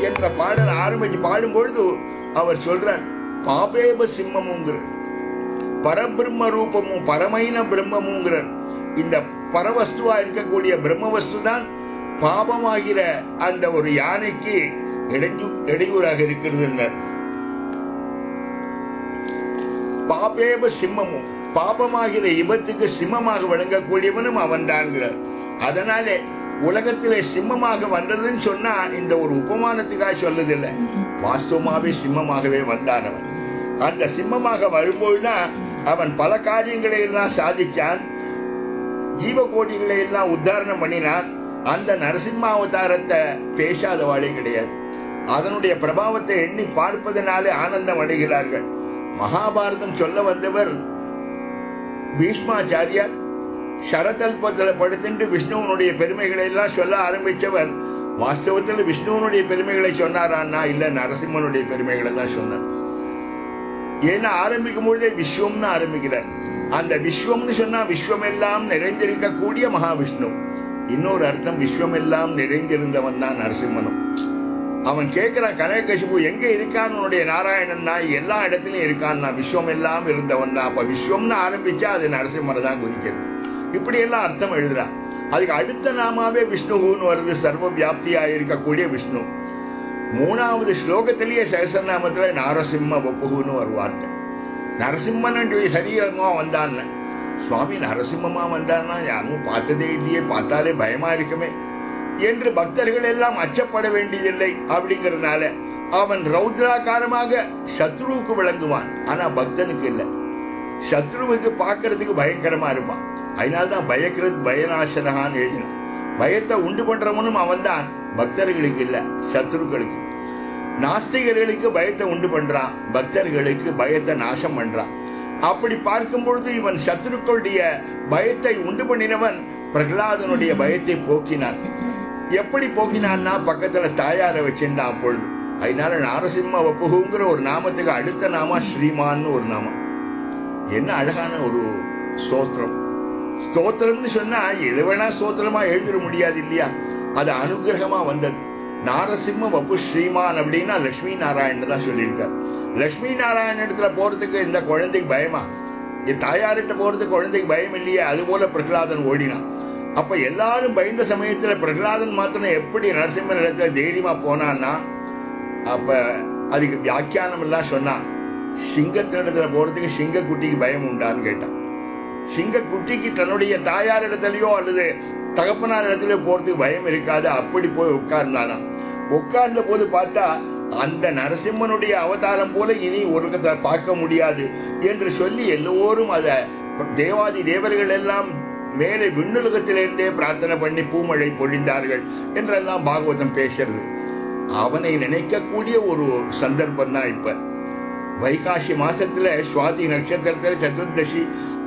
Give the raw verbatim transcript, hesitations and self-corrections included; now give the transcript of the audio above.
என்ற பாடல் ஆரம்பிச்சு பாடும் பொழுது அவர் சொல்றார், பாபேப சிம்மமுங்கிற பரபிரம்ம ரூபமும் பரமைன பிரம்மமுங்கிறார். இந்த பரவஸ்துவா இருக்கக்கூடிய பிரம்ம வஸ்து தான் பாபமாகிற அந்த ஒரு யானைக்கு இடைஞ்சு இடையூறாக இருக்கிறது. பாபேப சிம்மமும் பாபமாகிற இபத்துக்கு சிம்மமாக விளங்கக்கூடியவனும் அவன் தான்கிறார். அதனாலே உலகத்திலே சிம்மமாக வந்ததுன்னு சொன்னா இந்த ஒரு உபமானத்துக்காக சொல்லுதில்லை, வாஸ்தவமாவே சிம்மமாகவே வந்தான் அவன். அந்த சிம்மமாக வரும்போதுதான் அவன் பல காரியங்களை எல்லாம் சாதிச்சான், ஜீவகோடிகளை எல்லாம் உத்தாரணம் பண்ணினான். அந்த நரசிம்ம அவதாரத்தை பேசாத வாழை கிடையாது. அதனுடைய பிரபாவத்தை எண்ணி பார்ப்பதனாலே ஆனந்தம் அடைகிறார்கள். மகாபாரதம் சொல்ல வந்தவர் பீஷ்மாச்சாரியார். சரதல்பத்தில் படுத்துட்டு விஷ்ணுவனுடைய பெருமைகளை எல்லாம் சொல்ல ஆரம்பிச்சவர் வாஸ்தவத்தில் விஷ்ணுவனுடைய பெருமைகளை சொன்னாரான்னா இல்ல, நரசிம்மனுடைய பெருமைகளை தான் சொன்னார். ஏன்னா ஆரம்பிக்கும் பொழுதே விஸ்வம்னு ஆரம்பிக்கிறார். அந்த விஸ்வம்னு சொன்னா விஸ்வம் எல்லாம் நிறைந்திருக்கக்கூடிய மகாவிஷ்ணு. இன்னொரு அர்த்தம், விஸ்வம் எல்லாம் நிறைந்திருந்தவன் தான் நரசிம்மனும். அவன் கேட்கிறான், கனகசிபு எங்க இருக்கான் உன்னுடைய நாராயணன்? நான் எல்லா இடத்துலயும் இருக்கான், நான் விஸ்வம் எல்லாம் இருந்தவன் தான். அப்ப விஸ்வம்னு ஆரம்பிச்சா அது நரசிம்மரை தான் குறிக்கிறது. இப்படி எல்லாம் அர்த்தம் எழுதுறான். அதுக்கு அடுத்த நாமாவே விஷ்ணுன்னு வருது, சர்வ வியாப்தியா இருக்கக்கூடிய விஷ்ணு. மூணாவது ஸ்லோகத்திலேயே சகசரநாமத்துல நாரசிம்ம வப்புன்னு ஒரு வார்த்தை. நரசிம்மன் சரீரமா வந்தான். சுவாமி நரசிம்மமா வந்தான்னா யாரும் பார்த்ததே இல்லையே, பார்த்தாலே பயமா இருக்குமே என்று பக்தர்கள் எல்லாம் அச்சப்பட வேண்டியதில்லை. அப்படிங்கிறதுனால அவன் ரௌத்ராகாரமாக சத்ருவுக்கு விளங்குவான், ஆனா பக்தனுக்கு இல்லை. சத்ருவுக்கு பார்க்கறதுக்கு பயங்கரமா இருப்பான். அதனால்தான் பயக்கிறது பயநாசனகான்னு எழுதினான். பயத்தை உண்டு பண்றவனும் அவன் தான், பக்தர்களுக்கு இல்ல, சத்ருக்களுக்கு. நாஸ்திகர்களுக்கு பயத்தை உண்டு பண்றான், பக்தர்களுக்கு பயத்தை நாசம் பண்றான். அப்படி பார்க்கும் பொழுது இவன் சத்ருக்களுடைய பயத்தை உண்டு பண்ணினவன் பிரகலாதனுடைய பயத்தை போக்கினான். எப்படி போக்கினான்னா பக்கத்துல தாயார வச்சிருந்தான் அப்பொழுது. அதனால நாரசிம்ம வப்புங்கிற ஒரு நாமத்துக்கு அடுத்த நாம ஸ்ரீமான்னு ஒரு நாமம். என்ன அழகான ஒரு ஸ்தோத்திரம். ஸ்தோத்திரம்னு சொன்னா எது வேணா ஸ்தோத்திரமா எழுதிட முடியாது இல்லையா, அது அனுகிரகமா வந்தது. நாரசிம்ம வப்பு ஸ்ரீமான் அப்படின்னா லட்சுமி நாராயணன் தான் சொல்லியிருக்கார். லட்சுமி நாராயண இடத்துல போறதுக்கு இந்த குழந்தைக்கு பயமா? என் தாயார்கிட்ட போறதுக்கு குழந்தைக்கு பயம் இல்லையே, அது போல பிரகலாதன் ஓடினான். அப்ப எல்லாரும் பயந்த சமயத்துல பிரகலாதன் மாத்திரம் எப்படி நரசிம்மன் இடத்துல தைரியமா போனான்னா, அப்ப அதுக்கு வியாக்கியானம் எல்லாம் சொன்னான். சிங்கத்தினிடத்துல போறதுக்கு சிங்க குட்டிக்கு பயம் உண்டான்னு கேட்டான். சிங்க குட்டிக்கு தன்னுடைய தாயார் இடத்துலயோ அல்லது தகப்பனார் இடத்துலயோ போறதுக்கு பயம் இருக்காது. அப்படி போய் உட்கார்ந்தானா. உட்கார்ந்த போது பார்த்தா அந்த நரசிம்மனுடைய அவதாரம் போல இனி உலகத்தை பார்க்க முடியாது என்று சொல்லி எல்லோரும் அத தேவாதி தேவர்கள் எல்லாம் மேலே விண்ணுலகத்திலிருந்தே பிரார்த்தனை பண்ணி பூமழை பொழிந்தார்கள் என்றெல்லாம் பாகவதம் பேசுறது. அவனை நினைக்கக்கூடிய ஒரு சந்தர்ப்பம் தான் இப்ப. வைகாசி மாசத்துல சுவாதி நட்சத்திரத்துல சதுர்தசி